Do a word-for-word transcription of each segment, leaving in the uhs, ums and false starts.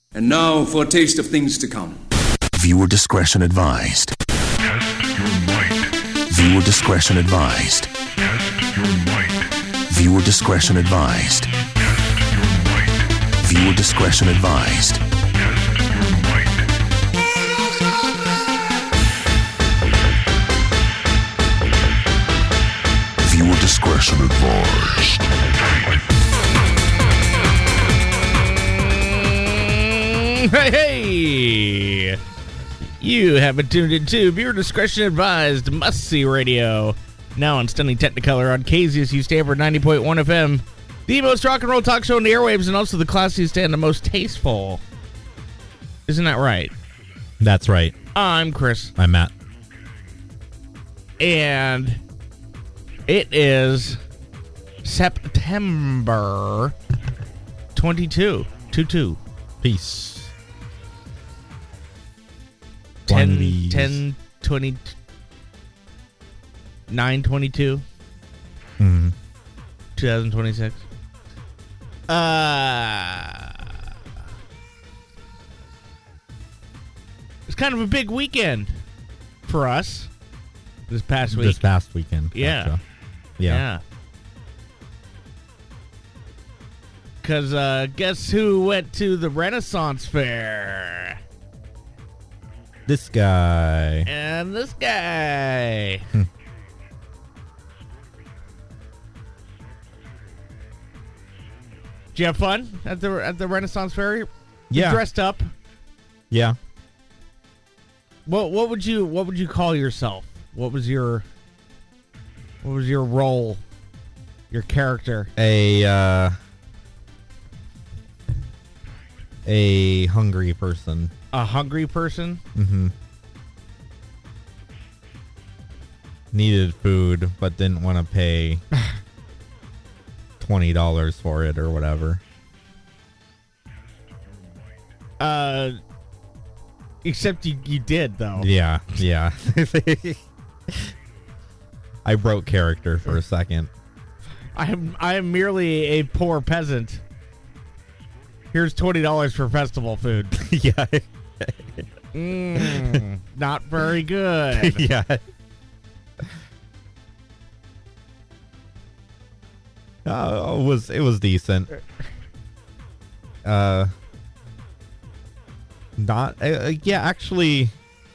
And now for a taste of things to come. Viewer discretion advised. Test your might. Viewer discretion advised. Test your might. Viewer discretion advised. Test your might. Viewer discretion advised. Test your might. Viewer discretion advised. Hey, hey! You have been tuned into Viewer Discretion Advised Must-See Radio. Now on Stunning Technicolor on K Z S U Stanford ninety point one F M. The most rock and roll talk show on the airwaves and also the classiest and the most tasteful. Isn't that right? That's right. I'm Chris. I'm Matt. And it is September twenty-second. two-two. Peace. ten, ten, twenty, nine twenty-two, Mm-hmm. twenty twenty-six. Uh, it's kind of a big weekend for us this past week. This past weekend. Yeah. Gotcha. Yeah. Yeah. Because uh, guess who went to the Renaissance Fair? This guy. And this guy. Hmm. Did you have fun at the at the Renaissance Fair? You Yeah. dressed up. Yeah. What what would you what would you call yourself? What was your what was your role? Your character? A, uh... A hungry person. A hungry person? Mm-hmm. Needed food, but didn't want to pay twenty dollars for it or whatever. Uh, except you, you did, though. Yeah, yeah. I broke character for a second. I am I am merely a poor peasant. Here's twenty dollars for festival food. Yeah. Mm, not very good. Yeah. Uh, it was it was decent. Uh, not uh, yeah. Actually,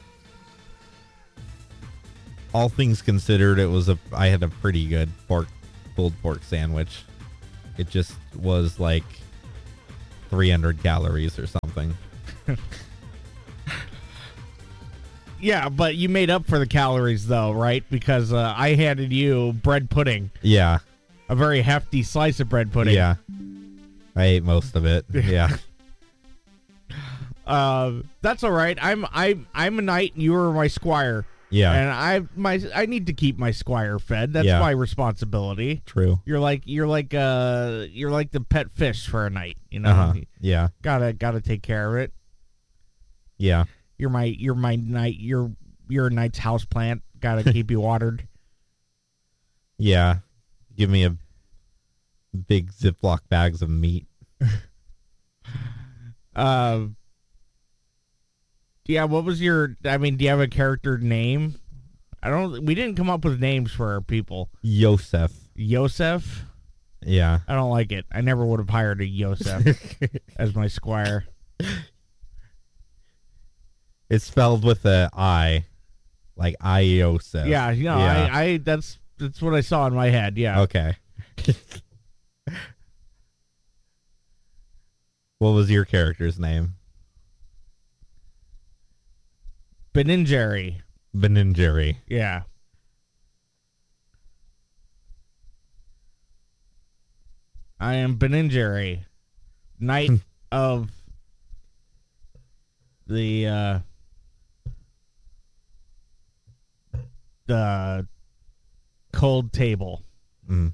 all things considered, it was a. I had a pretty good pork pulled pork sandwich. It just was like three hundred calories or something. Yeah, but you made up for the calories, though, right? Because uh, I handed you bread pudding. Yeah. A very hefty slice of bread pudding. Yeah. I ate most of it. Yeah. uh, that's all right. I'm I I'm a knight, and you are my squire. Yeah. And I my I need to keep my squire fed. That's Yeah. my responsibility. True. You're like you're like uh you're like the pet fish for a knight. You know. Uh-huh. Yeah. Gotta gotta take care of it. Yeah. You're my you're my knight. You're you're a knight's house plant. Gotta keep you watered. Yeah. Give me a big Ziploc bags of meat. Uh, yeah, what was your, I mean, do you have a character name? I don't, we didn't come up with names for our people. Yosef. Yosef? Yeah. I don't like it. I never would have hired a Yosef as my squire. It's spelled with a I. Like I Yosef. Yeah, you know, Yeah. I, I, that's, that's what I saw in my head, yeah. Okay. What was your character's name? Ben and Jerry. Ben and Jerry. Yeah. I am Ben and Jerry, knight of the uh, the cold table. Mm.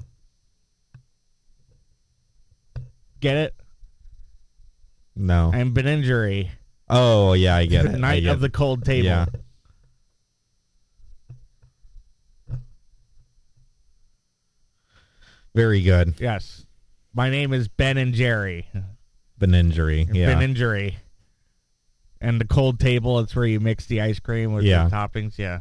Get it? No. I'm Ben and Jerry, Oh, yeah, I get the it. I knight get of the it. cold table. Yeah. Very good. Yes. My name is Ben and Jerry. Ben and Jerry. Yeah. Ben and Jerry. And the cold table, it's where you mix the ice cream with Yeah. the toppings. Yeah.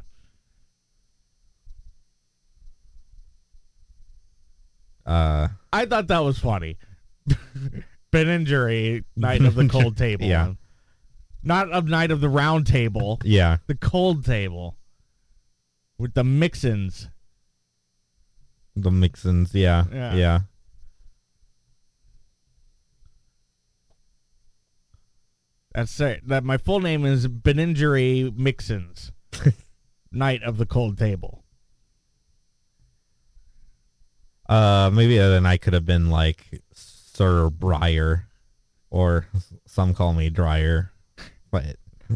Uh, I thought that was funny. Ben and Jerry, Night of the Cold Table. Yeah. Not of Night of the Round Table. yeah. The Cold Table. With the mix-ins. The mix-ins, yeah. Yeah. Yeah. That's it. That my full name is Ben and Jerry Mixins. Night of the Cold Table. Uh, maybe then I could have been like Sir Briar, or some call me Dryer, but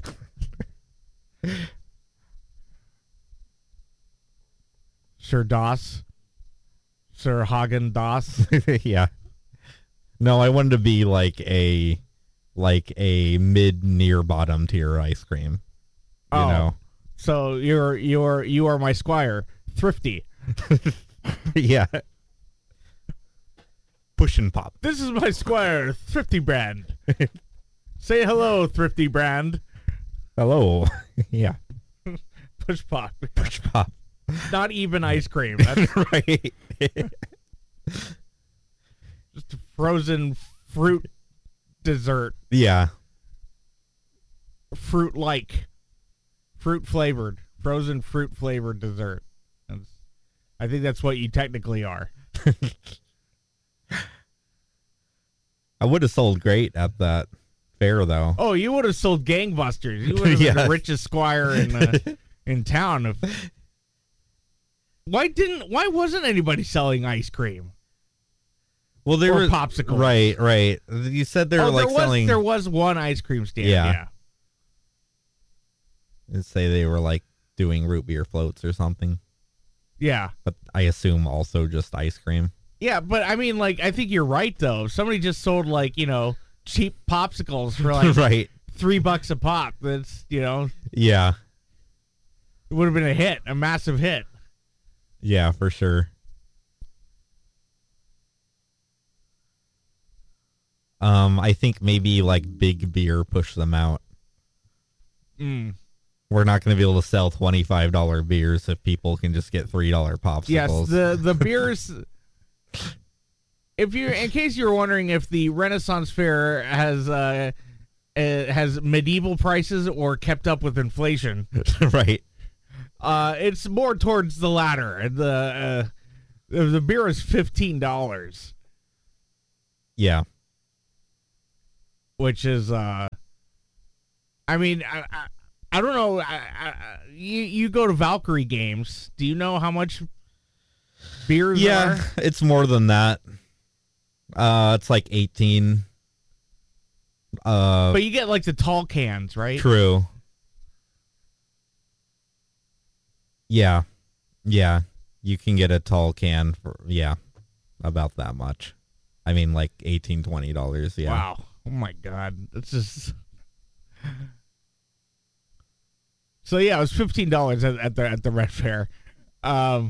Sir Doss. Sir Hagen Doss. yeah. No, I wanted to be like a like a mid near bottom tier ice cream. You Oh. know. So you're you're you are my squire, Thrifty. yeah. Push and pop. This is my squire, Thrifty Brand. Say hello, Thrifty Brand. Hello. yeah. Push pop. Push pop. Not even ice cream. That's right. just a frozen fruit dessert. yeah. Fruit like. Fruit flavored. Frozen fruit flavored dessert. That's, I think that's what you technically are. I would have sold great at that fair though. Oh, you would have sold gangbusters. You would have been Yeah. the richest squire in uh, in town. If, why didn't? Why wasn't anybody selling ice cream? Well, there Or were popsicles. Right, right. You said they were Oh, like there was selling. there was one ice cream stand. Yeah. Yeah. Let's say they were like doing root beer floats or something, Yeah. but I assume also just ice cream. Yeah, but I mean, like, I think you're right though. If somebody just sold like you know cheap popsicles for like right. three bucks a pop, that's you know Yeah. it would have been a hit, a massive hit. Yeah, for sure. Um, I think maybe like big beer pushed them out. Mm. We're not going to be able to sell twenty-five dollar beers if people can just get three dollar popsicles. Yes, the the beers. If you, in case you were wondering, if the Renaissance Fair has uh, uh has medieval prices or kept up with inflation, right. uh, it's more towards the latter. The uh, the beer is fifteen dollars, Yeah. which is uh, I mean, I I, I don't know. I, I, you you go to Valkyrie Games. Do you know how much beers Yeah, are? it's more than that. Uh, it's like eighteen. Uh, But you get like the tall cans, right? true. Yeah, yeah. You can get a tall can for yeah, about that much. I mean, like eighteen, twenty dollars. Yeah. Wow. Oh my God. That's just. So yeah, it was fifteen dollars at, at the at the Red Fair. Um,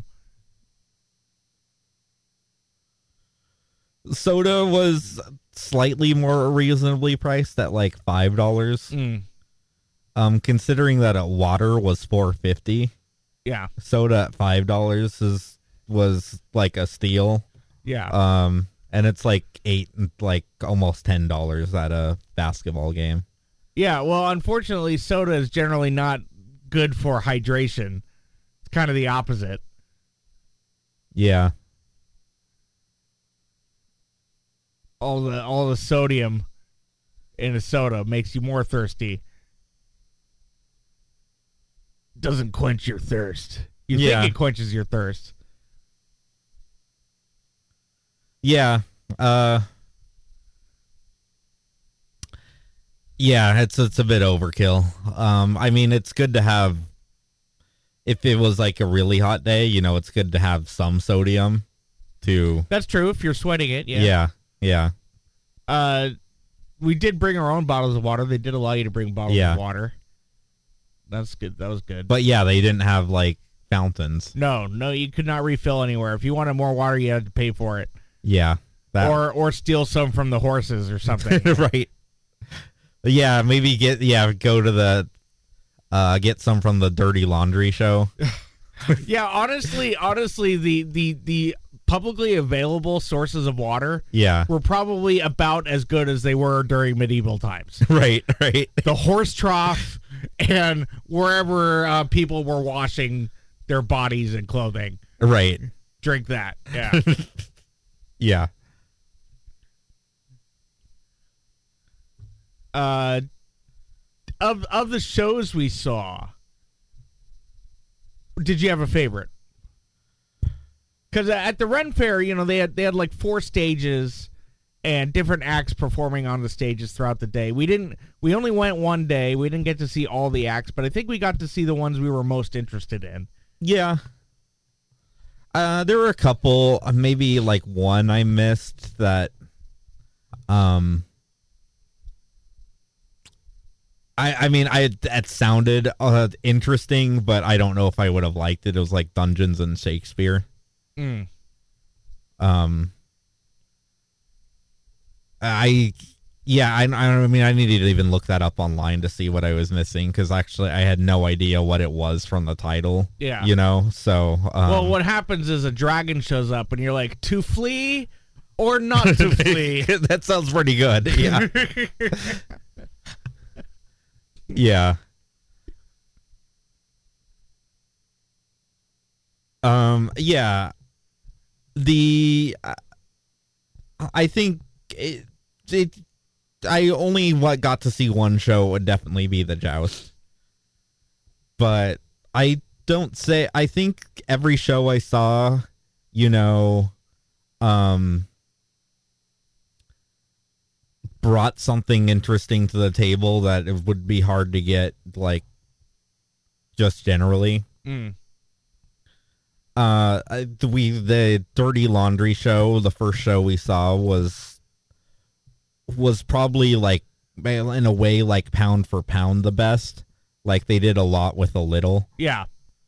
Soda was slightly more reasonably priced at like five dollars. mm, Um, considering that a water was four fifty, yeah, soda at five dollars is was like a steal. yeah. Um, and it's like eight, like almost ten dollars at a basketball game. Yeah, well, unfortunately, soda is generally not good for hydration. It's kind of the opposite. Yeah, All the all the sodium in a soda makes you more thirsty. Doesn't quench your thirst. You Yeah. think it quenches your thirst. yeah. Uh, yeah, it's it's a bit overkill. Um, I mean, it's good to have. If it was like a really hot day, you know, it's good to have some sodium. To That's true if you're sweating it. Yeah. yeah, yeah. Uh, we did bring our own bottles of water. They did allow you to bring bottles Yeah. of water. That's good. That was good. But yeah, they didn't have like fountains. no, no, you could not refill anywhere. If you wanted more water, you had to pay for it, Yeah, that or or steal some from the horses or something. right. Yeah, maybe get yeah go to the uh, get some from the Dirty Laundry show. Yeah, honestly, honestly, the the the publicly available sources of water Yeah, were probably about as good as they were during medieval times. right, right. The horse trough and wherever uh, people were washing their bodies and clothing. Right. Drink that. Yeah. Yeah. uh, of of the shows we saw, did you have a favorite? Because at the Ren Fair, you know, they had they had like four stages and different acts performing on the stages throughout the day. We didn't. We only went one day. We didn't get to see all the acts, but I think we got to see the ones we were most interested in. Yeah. Uh, there were a couple, uh, maybe like one I missed that, um, I I mean, I that sounded uh, interesting, but I don't know if I would have liked it. It was like Dungeons and Shakespeare. Mm. Um, I, yeah, I, I mean, I needed to even look that up online to see what I was missing, because actually I had no idea what it was from the title. Yeah. You know, so. Um, Well, what happens is a dragon shows up, and you're like, to flee or not to flee? That sounds pretty good. Yeah. Yeah. Um, yeah. The, uh, I think it, it, I only what got to see one show would definitely be the Joust. But I don't say, I think every show I saw, you know, um, brought something interesting to the table that it would be hard to get, like, just generally. Mm. Uh, we the Dirty Laundry show, the first show we saw was was probably like in a way like pound for pound the best. Like they did a lot with a little. Yeah.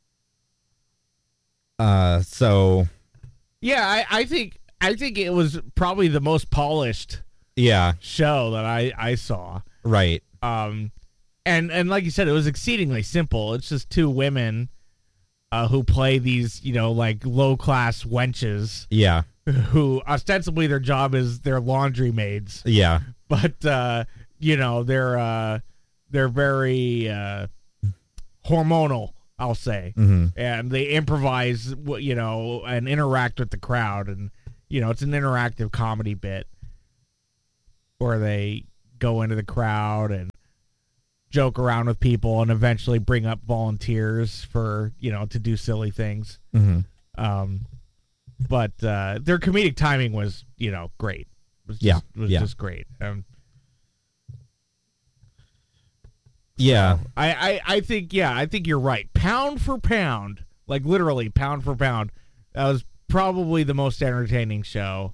Uh, so Yeah, I, I think I think it was probably the most polished yeah, show that I, I saw. right. Um, and and like you said, it was exceedingly simple. It's just two women uh, who play these, you know, like low class wenches Yeah, who ostensibly their job is they're laundry maids, yeah, but uh, you know they're uh, they're very uh, hormonal, I'll say, hmm and they improvise, you know, and interact with the crowd, and you know it's an interactive comedy bit where they go into the crowd and joke around with people and eventually bring up volunteers for, you know, to do silly things. hmm Um, but uh, their comedic timing was, you know, great. It was just, Yeah, was yeah. just great. Um, yeah, I, I, I think, yeah, I think you're right. Pound for pound, like literally pound for pound, that was probably the most entertaining show.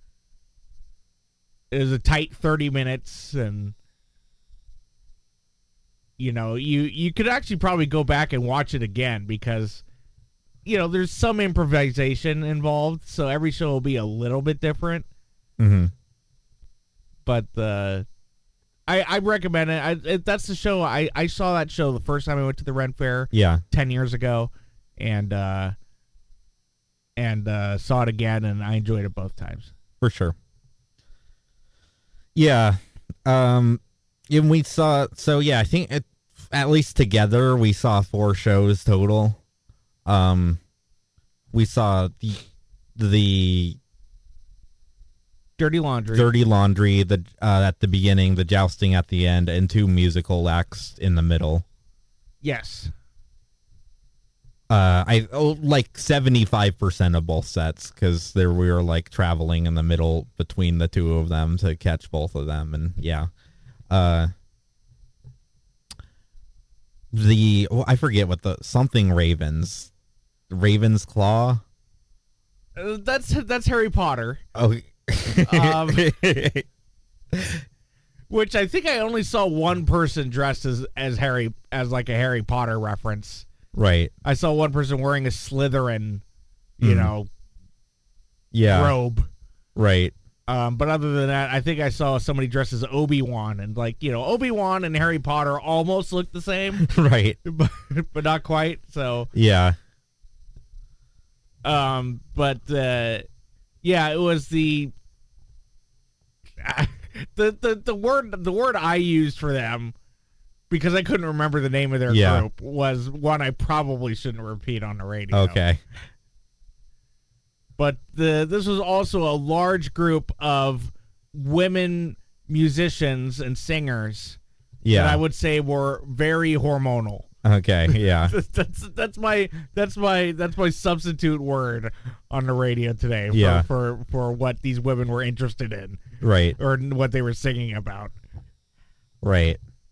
It was a tight thirty minutes, and you know, you you could actually probably go back and watch it again because, you know, there's some improvisation involved, so every show will be a little bit different. hmm But uh, I I recommend it. I, it. That's the show. I, I saw that show the first time I went to the Ren Fair yeah, ten years ago, and uh, and uh, saw it again, and I enjoyed it both times. for sure. Yeah, um, and we saw. So yeah, I think it, at least together we saw four shows total. Um, we saw the the Dirty Laundry. Dirty Laundry, the uh, at the beginning, the jousting at the end, and two musical acts in the middle. Yes. Uh, I oh, like seventy-five percent of both sets, because there we were like traveling in the middle between the two of them to catch both of them, and yeah, uh, the oh, I forget what the something Ravens, Raven's Claw. Uh, that's that's Harry Potter. Oh, Um, Which I think I only saw one person dressed as as Harry as like a Harry Potter reference. right, I saw one person wearing a Slytherin, you Mhm. know, yeah, robe. right. Um, but other than that, I think I saw somebody dressed as Obi-Wan, and like, you know, Obi-Wan and Harry Potter almost look the same, Right. but, but not quite. So, Yeah. um, but uh, yeah, it was the the the the word the word I used for them, because I couldn't remember the name of their Yeah. group, was one I probably shouldn't repeat on the radio. Okay. But the this was also a large group of women musicians and singers Yeah. that I would say were very hormonal. Okay. Yeah. that's that's my that's my that's my substitute word on the radio today for, Yeah. for for what these women were interested in Right. or what they were singing about. Right.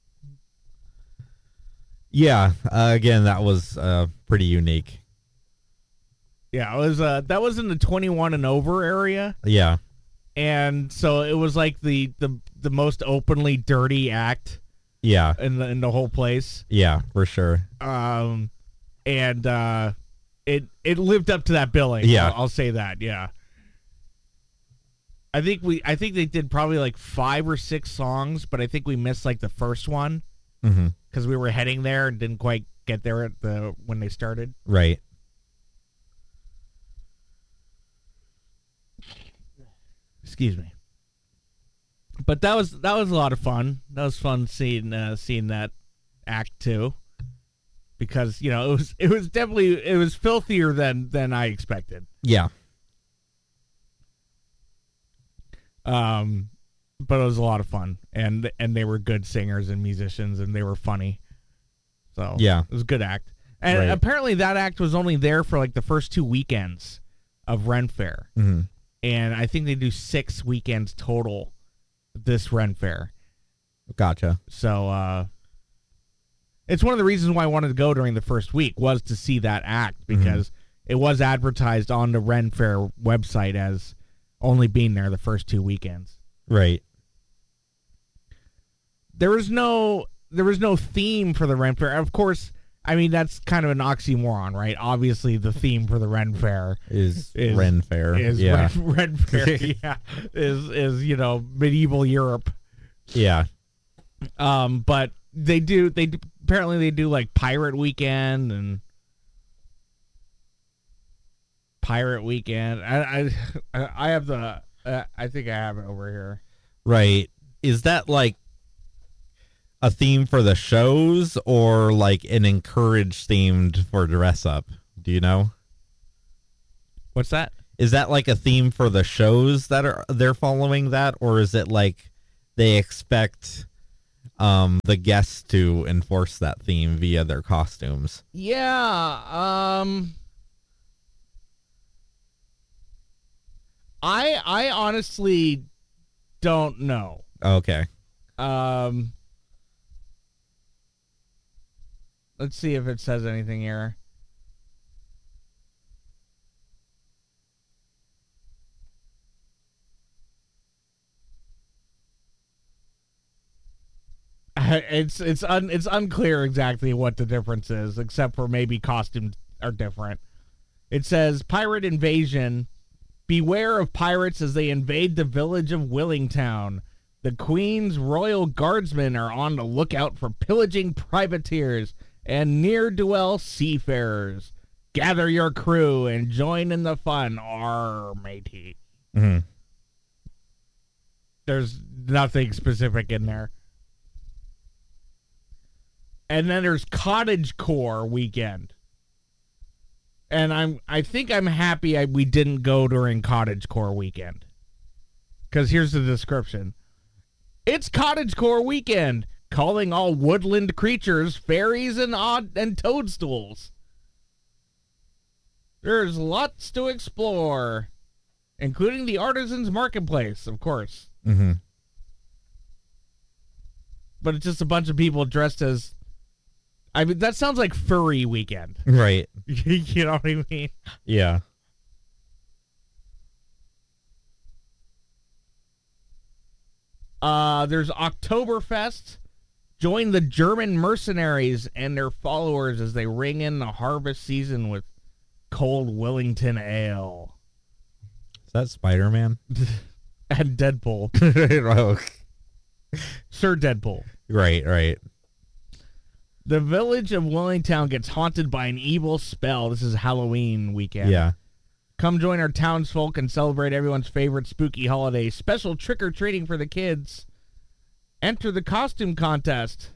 Yeah. Uh, again, that was uh, pretty unique. Yeah, it was uh that was in the twenty-one and over area. Yeah. And so it was like the the, the most openly dirty act Yeah. in the in the whole place. Yeah. For sure. Um, and uh, it it lived up to that billing. Yeah. I'll, I'll say that. Yeah. I think we I think they did probably like five or six songs, but I think we missed like the first one Mm-hmm. because we were heading there and didn't quite get there at the when they started. Right. Excuse me. But that was that was a lot of fun. That was fun seeing uh, seeing that act too, because you know it was it was definitely it was filthier than than I expected. Yeah. Um, but it was a lot of fun, and and they were good singers and musicians, and they were funny. So Yeah. it was a good act. And Right. apparently that act was only there for like the first two weekends of Ren Fair, Mm-hmm. and I think they do six weekends total this Ren Fair. Gotcha. So uh, it's one of the reasons why I wanted to go during the first week was to see that act, because it was advertised on the Ren Fair website as only being there the first two weekends. Right. There was no there was no theme for the Ren Fair. Of course, I mean that's kind of an oxymoron, right? Obviously, the theme for the Ren Fair Is, Is- Ren Fair. is Yeah. Ren, Ren Fair. Yeah, is is you know medieval Europe. Yeah. Um, but they do they do, apparently they do like Pirate Weekend and Pirate Weekend. I I I have the uh, I think I have it over here. Right. Is that like a theme for the shows or like an encouraged themed for dress up? Do you know? What's that? Is that like a theme for the shows that are they're following that, or is it like they expect um the guests to enforce that theme via their costumes? Yeah, um I I honestly don't know. Okay. Um Let's see if it says anything here. It's it's un, it's unclear exactly what the difference is, except for maybe costumes are different. It says pirate invasion. Beware of pirates as they invade the village of Willingtown. The Queen's royal guardsmen are on the lookout for pillaging privateers and ne'er-do-well seafarers. Gather your crew and join in the fun, arr, matey. Mm-hmm. There's nothing specific in there. And then there's Cottagecore Weekend. And I'm I think I'm happy I, we didn't go during Cottagecore Weekend. Because here's the description. It's Cottagecore Weekend, calling all woodland creatures fairies and odd and toadstools. There's lots to explore, including the Artisans Marketplace, of course. Mm-hmm. But it's just a bunch of people dressed as... I mean, that sounds like Furry Weekend. Right. You know what I mean? Yeah. Uh, there's Oktoberfest. Join the German mercenaries and their followers as they ring in the harvest season with cold Wellington ale. Is that Spider-Man? and Deadpool. Oh, Sir Deadpool. right, right. The village of Willingtown gets haunted by an evil spell. This is Halloween weekend. Yeah. Come join our townsfolk and celebrate everyone's favorite spooky holiday. Special trick-or-treating for the kids. Enter the costume contest.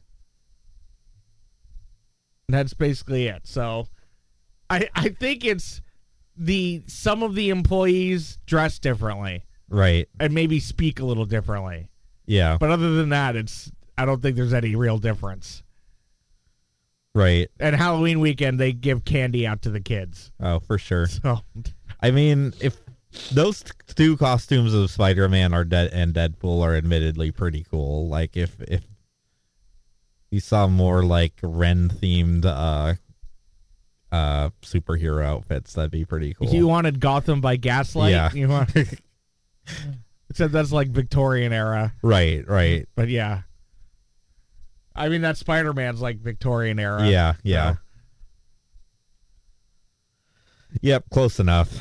That's basically it. So, I I think it's the some of the employees dress differently Right. and maybe speak a little differently. Yeah. But other than that, it's I don't think there's any real difference. Right. And Halloween weekend, they give candy out to the kids. Oh, for sure. So, I mean, if those t- two costumes of Spider-Man are dead and Deadpool are admittedly pretty cool. Like if if you saw more like Ren-themed uh uh superhero outfits, that'd be pretty cool. you wanted Gotham by Gaslight? Yeah. You want, except that's like Victorian era. Right, right. But yeah. I mean, that Spider-Man's like Victorian era. Yeah, yeah. So. Yep, close enough.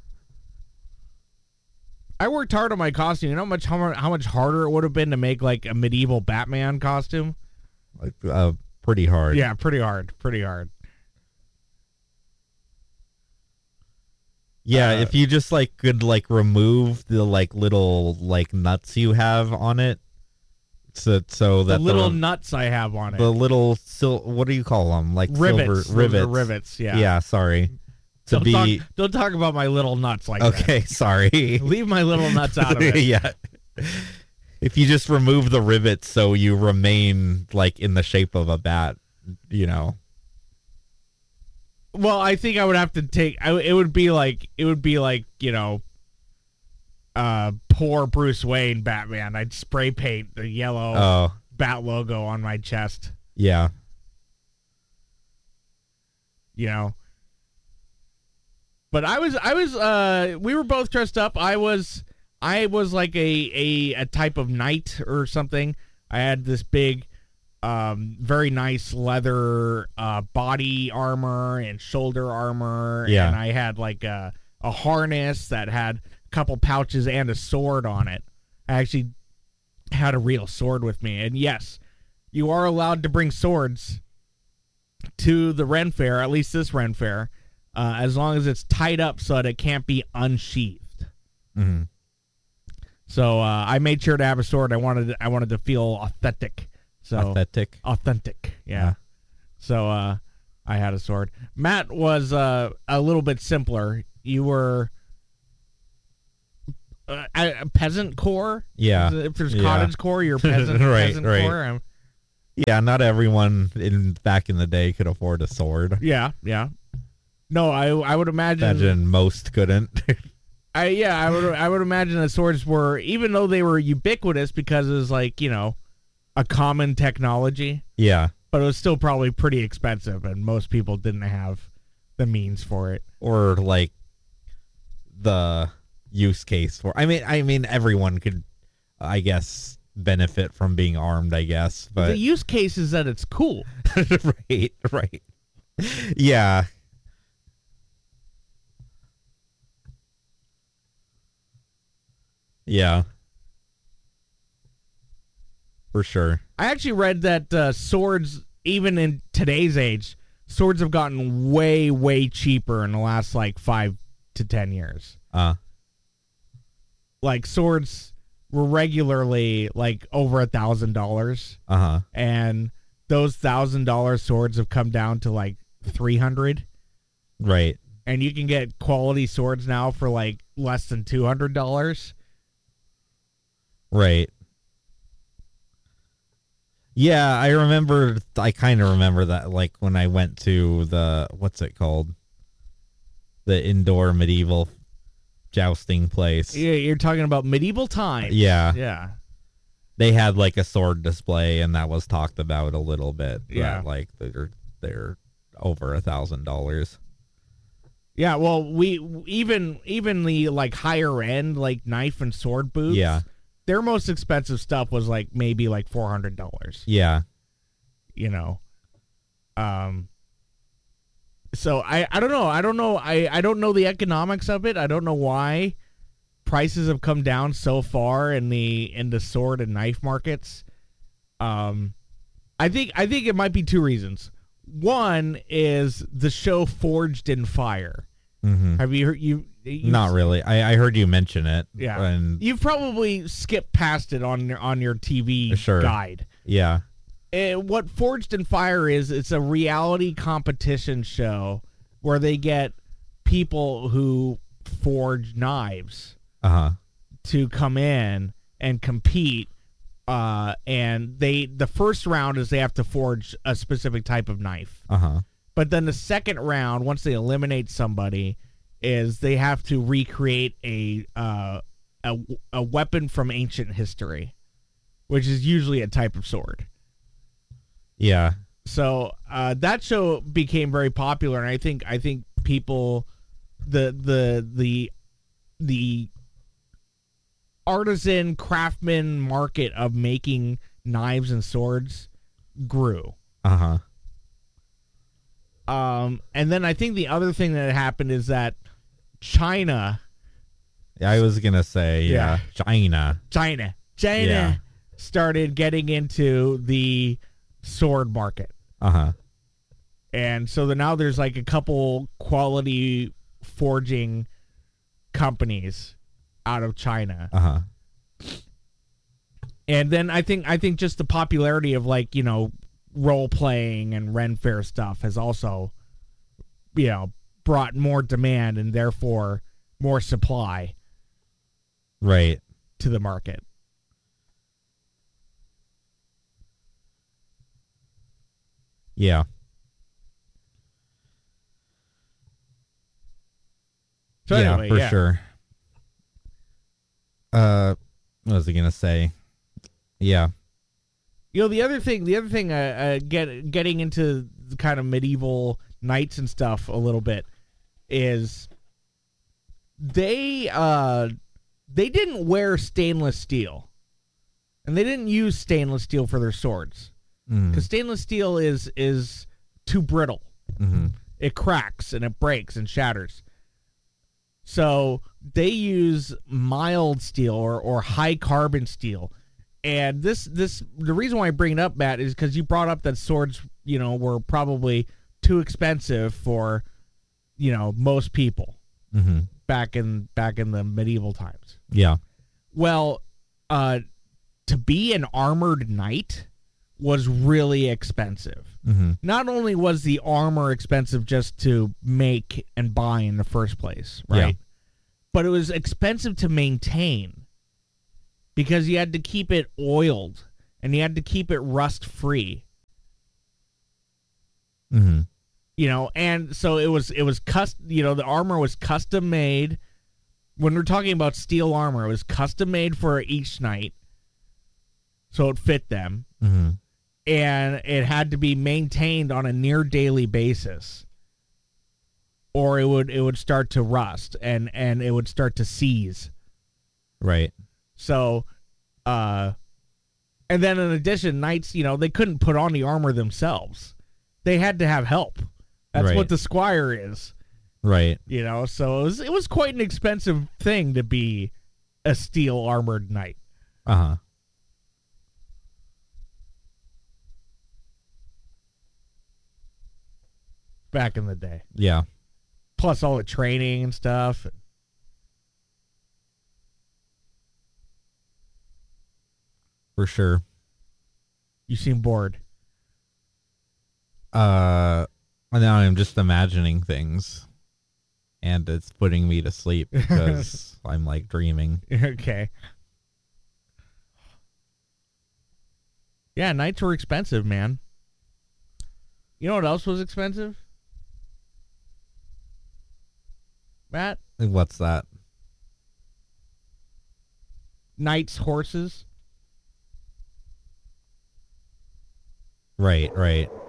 I worked hard on my costume. You know how much how, mu- how much harder it would have been to make like a medieval Batman costume? Like uh pretty hard. Yeah, pretty hard. Pretty hard. Yeah, Uh, if you just like could like remove the like little like nuts you have on it, so so The that little the, nuts I have on it. the little sil- what do you call them? Like rivets. silver Those are rivets. rivets, yeah. Yeah, sorry. To Don't, be talk, don't talk about my little nuts like that. okay. Sorry. Leave my little nuts out of it. Yeah. If you just remove the rivets, so you remain like in the shape of a bat, you know. Well, I think I would have to take. I, it would be like it would be like you know, uh, poor Bruce Wayne Batman. I'd spray paint the yellow Oh, bat logo on my chest. yeah. You know. But I was, I was, uh, we were both dressed up. I was, I was like a a, a type of knight or something. I had this big, um, very nice leather uh, body armor and shoulder armor. Yeah. And I had like a, a harness that had a couple pouches and a sword on it. I actually had a real sword with me. And yes, you are allowed to bring swords to the Ren Fair, at least this Ren Fair, uh, as long as it's tied up so that it can't be unsheathed. hmm So uh, I made sure to have a sword. I wanted I wanted to feel authentic. So Authentic. authentic, yeah. Yeah. So uh, I had a sword. Matt was uh, a little bit simpler. You were uh, a a peasant core. Yeah. If there's Yeah. cottage core, you're peasant, Right, peasant right. core. I'm- Yeah, not everyone in back in the day could afford a sword. yeah, yeah. No, I I would imagine. Imagine most couldn't. I yeah, I would I would imagine that swords were, even though they were ubiquitous because it was like, you know, a common technology, Yeah. but it was still probably pretty expensive and most people didn't have the means for it. Or like the use case for I mean I mean everyone could I guess benefit from being armed, I guess. the But use case is that it's cool. right, right. Yeah. Yeah. For sure. I actually read that uh, swords, even in today's age, swords have gotten way, way cheaper in the last like five to ten years. Uh Like swords were regularly like over a thousand dollars. uh-huh. And those thousand dollar swords have come down to like three hundred, Right. and you can get quality swords now for like less than two hundred dollars. Right. Yeah, I remember I kind of remember that like when I went to the what's it called? The indoor medieval jousting place. Yeah, you're talking about medieval times. Yeah. Yeah. They had like a sword display and that was talked about a little bit. that, Yeah. like they're they're over a thousand dollars. Yeah, well, we even even the like higher end like knife and sword boots. Yeah. Their most expensive stuff was like maybe like four hundred dollars. Yeah. You know. Um so I I don't know. I don't know I I don't know the economics of it. I don't know why prices have come down so far in the in the sword and knife markets. Um, I think I think it might be two reasons. One is the show Forged in Fire. Mm-hmm. Have you heard you? you Not really. I, I heard you mention it. Yeah, And you've probably skipped past it on your on your T V Sure. guide. yeah. Uh, what Forged in Fire is, it's a reality competition show where they get people who forge knives Uh-huh. to come in and compete. Uh, and they the first round is they have to forge a specific type of knife. Uh-huh. But then the second round, once they eliminate somebody, is they have to recreate a uh, a, a weapon from ancient history, which is usually a type of sword. Yeah. So uh, that show became very popular, and I think I think people, the the the the artisan craftsman market of making knives and swords grew. Uh-huh. Um, and then I think the other thing that happened is that China, Yeah, I was going to say, yeah, China. China, China Yeah. started getting into the sword market. Uh-huh. And so the, now there's like a couple quality forging companies out of China. Uh-huh. And then I think I think just the popularity of, like, you know, role playing and Ren Fair stuff has also, you know, brought more demand and therefore more supply Right. to the market. Yeah. So yeah, anyway, for yeah. sure. Uh, what was I gonna say? Yeah. You know, the other thing, the other thing, uh, uh, get getting into the kind of medieval knights and stuff a little bit is they uh they didn't wear stainless steel, and they didn't use stainless steel for their swords Mm. because stainless steel is is too brittle. Mm-hmm. It cracks and it breaks and shatters. So they use mild steel or, or high carbon steel. And this this the reason why I bring it up, Matt, is because you brought up that swords, you know, were probably too expensive for, you know, most people Mm-hmm. back in back in the medieval times. Yeah. Well, uh, to be an armored knight was really expensive. Mm-hmm. Not only was the armor expensive just to make and buy in the first place, right? Yeah. But it was expensive to maintain because you had to keep it oiled and you had to keep it rust free. Mm-hmm. You know, and so it was it was custom, you know, the armor was custom made. When we're talking about steel armor, it was custom made for each knight. So it fit them. Mm-hmm. And it had to be maintained on a near daily basis, or it would it would start to rust and and it would start to seize. Right. So, uh, and then in addition, knights, you know, they couldn't put on the armor themselves; they had to have help. That's Right. what the squire is, Right. you know. So it was it was quite an expensive thing to be a steel armored knight. Uh-huh. Back in the day, Yeah. plus all the training and stuff. For sure. You seem bored. Uh, now I'm just imagining things, and it's putting me to sleep because I'm like dreaming. Okay. Yeah, nights were expensive, man. You know what else was expensive? Matt? What's that? Knights' horses. Right. Right.